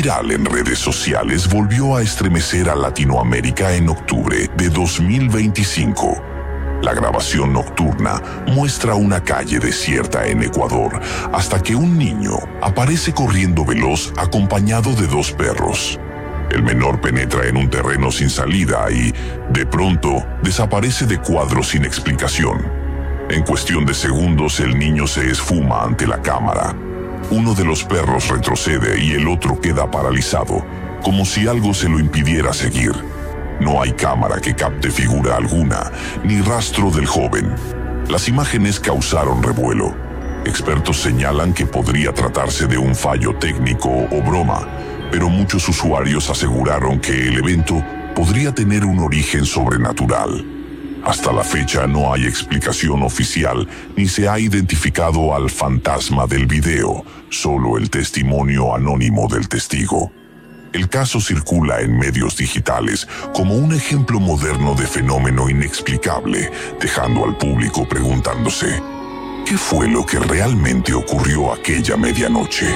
viral en redes sociales volvió a estremecer a Latinoamérica en octubre de 2025. La grabación nocturna muestra una calle desierta en Ecuador hasta que un niño aparece corriendo veloz acompañado de dos perros. El menor penetra en un terreno sin salida y, de pronto, desaparece de cuadro sin explicación. En cuestión de segundos, el niño se esfuma ante la cámara. Uno de los perros retrocede y el otro queda paralizado, como si algo se lo impidiera seguir. No hay cámara que capte figura alguna, ni rastro del joven. Las imágenes causaron revuelo. Expertos señalan que podría tratarse de un fallo técnico o broma, pero muchos usuarios aseguraron que el evento podría tener un origen sobrenatural. Hasta la fecha no hay explicación oficial ni se ha identificado al fantasma del video, solo el testimonio anónimo del testigo. El caso circula en medios digitales como un ejemplo moderno de fenómeno inexplicable, dejando al público preguntándose: ¿qué fue lo que realmente ocurrió aquella medianoche?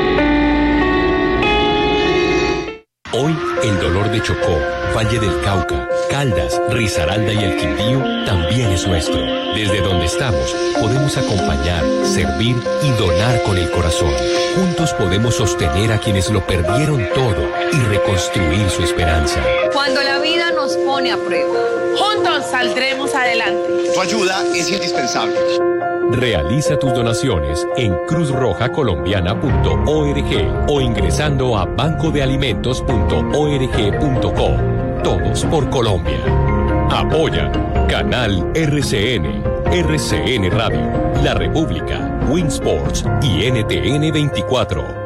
Hoy, el dolor de Chocó, Valle del Cauca, Caldas, Risaralda y el Quindío también es nuestro. Desde donde estamos, podemos acompañar, servir y donar con el corazón. Juntos podemos sostener a quienes lo perdieron todo y reconstruir su esperanza. Cuando la vida nos pone a prueba, juntos saldremos adelante. Tu ayuda es indispensable. Realiza tus donaciones en cruzrojacolombiana.org o ingresando a bancodealimentos.org.co. Todos por Colombia. Apoya Canal RCN, RCN Radio, La República, Winsports y NTN 24.